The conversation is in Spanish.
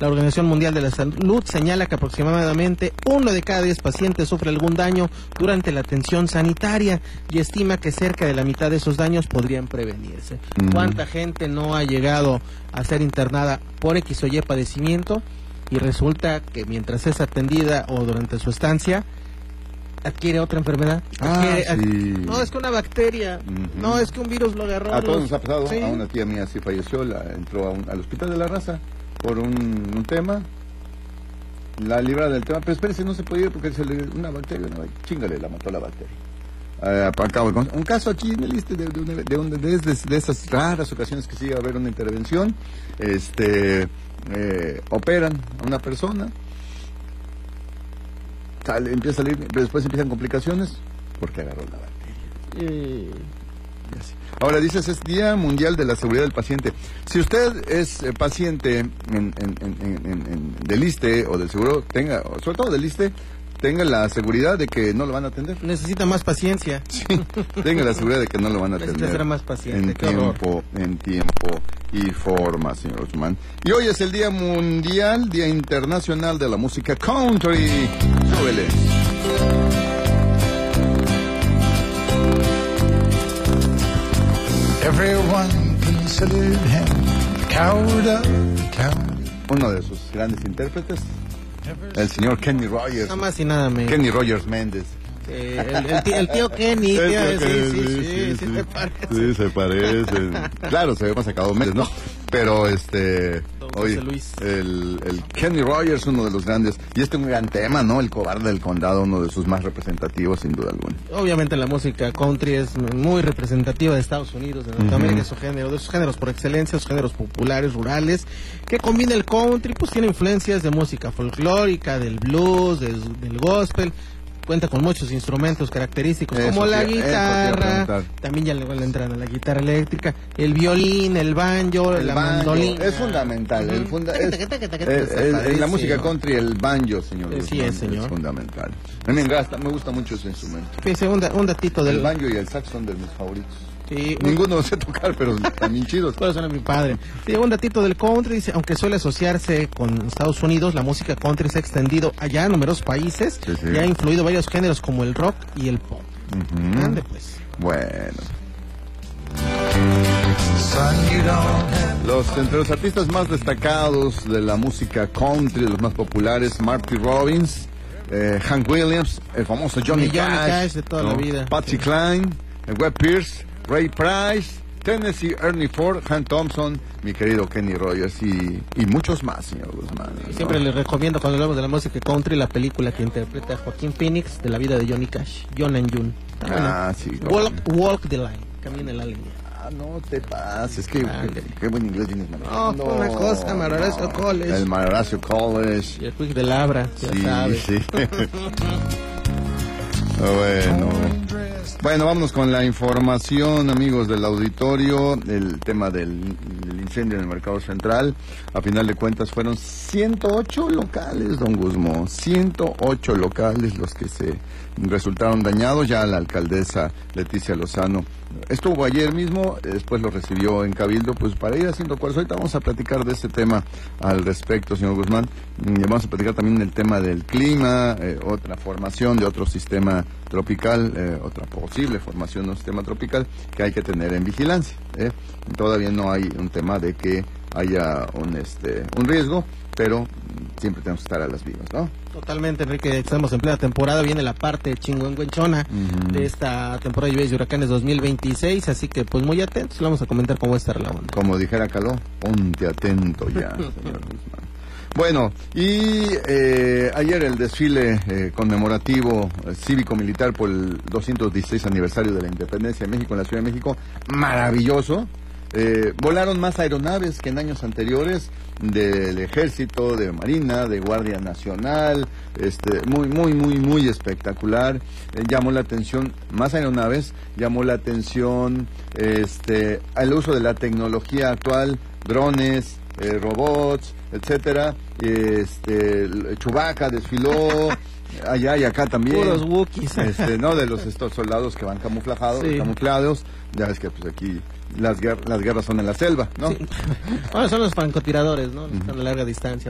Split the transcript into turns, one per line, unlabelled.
La Organización Mundial de la Salud señala que aproximadamente 1 de cada 10 pacientes sufre algún daño durante la atención sanitaria y estima que cerca de la mitad de esos daños podrían prevenirse. ¿Cuánta gente no ha llegado a ser internada por X o Y padecimiento y resulta que mientras es atendida o durante su estancia adquiere otra enfermedad? No, es que una bacteria, no, es que un virus lo agarró.
A todos nos ha pasado,
¿sí?
A una tía mía sí falleció, entró al hospital de la Raza por un tema, la libra del tema, pero espérese, no se podía ir porque una bacteria, chingale, la mató la bacteria. Acabo un caso aquí en el liste de esas raras ocasiones que sí va a haber una intervención, operan a una persona, empieza a salir, pero después empiezan complicaciones porque agarró la bacteria. Ahora dices, es Día Mundial de la Seguridad del Paciente. Si usted es paciente del ISSSTE o del seguro, sobre todo del ISSSTE, tenga la seguridad de que no lo van a atender.
Necesita más paciencia.
Sí, tenga la seguridad de que no lo van a atender.
Necesita ser más paciente.
En tiempo y forma, señor Guzmán. Y hoy es el Día Mundial, Día Internacional de la Música Country. Súbele.
Everyone considered him the coward of the town.
Uno de sus grandes intérpretes, el señor Kenny Rogers.
Nada más y nada menos.
Kenny Rogers Méndez.
El tío Kenny. Sí, se parece.
Sí, se parece. Claro, se ve más sacado meses, ¿no? Pero hoy el Kenny Rogers, uno de los grandes, y un gran tema, ¿no? El Cobarde del Condado, uno de sus más representativos, sin duda alguna.
Obviamente la música country es muy representativa de Estados Unidos, de Norteamérica, de esos géneros por excelencia, esos géneros populares, rurales, que combina el country, pues tiene influencias de música folclórica, del blues, del gospel. Cuenta con muchos instrumentos característicos como la guitarra, también ya le entran a la guitarra eléctrica, el violín, el banjo, la mandolina.
Es fundamental. En la música country el banjo, señor.
Sí, es, señor.
Es fundamental. A mí me gusta mucho ese instrumento.
Fíjese, un datito del...
El banjo y el sax son de mis favoritos.
Sí,
ninguno lo sé tocar, pero también chidos.
Por eso era mi padre. Sí, un datito del country, dice, aunque suele asociarse con Estados Unidos, la música country se ha extendido allá en numerosos países y ha influido varios géneros como el rock y el pop. Ande pues.
Bueno. Entre los artistas más destacados de la música country, de los más populares, Marty Robbins, Hank Williams, el famoso Johnny Cash
de toda la vida.
Patsy Cline, Webb Pierce, Ray Price, Tennessee Ernie Ford, Hank Thompson, mi querido Kenny Rogers y muchos más, señor Guzmán, ¿no?
Siempre les recomiendo, cuando hablamos de la música country, la película que interpreta a Joaquín Phoenix de la vida de Johnny Cash, John and June.
Sí.
Walk the line, camina la línea.
No te pases, qué buen inglés tienes, man.
No, una cosa, Horacio College.
El Horacio College.
Y el Quick de Labra, ya sabes.
Sí. Bueno, vámonos con la información, amigos del auditorio. El tema del incendio en el Mercado Central. A final de cuentas fueron 108 locales, don Guzmán. 108 locales los que se resultaron dañados. Ya la alcaldesa Leticia Lozano estuvo ayer mismo, después lo recibió en Cabildo, pues para ir haciendo acuerdos. Ahorita vamos a platicar de este tema al respecto, señor Guzmán. Vamos a platicar también del tema del clima, otra formación de otro sistema tropical, otra posible formación de un sistema tropical que hay que tener en vigilancia. Todavía no hay un tema de que haya un riesgo, pero siempre tenemos que estar a las vivas, ¿no?
Totalmente, Enrique, estamos en plena temporada, viene la parte chingüengüenchona de esta temporada de lluvias y huracanes 2026, así que pues muy atentos, le vamos a comentar cómo va a estar la onda.
Como dijera Caló, ponte atento ya, señor Guzmán. Bueno, y ayer el desfile conmemorativo cívico-militar por el 216 aniversario de la Independencia de México en la Ciudad de México, maravilloso. Volaron más aeronaves que en años anteriores del Ejército, de Marina, de Guardia Nacional, muy espectacular. Llamó la atención más aeronaves, llamó la atención el uso de la tecnología actual, drones, robots, etcétera. Chewbacca desfiló allá y acá también.
Puros Wookiees.
No, de estos soldados que van camuflados. Ya ves que pues aquí las guerras son en la selva, ¿no?
Sí. Ahora son los francotiradores, ¿no? Están a larga distancia.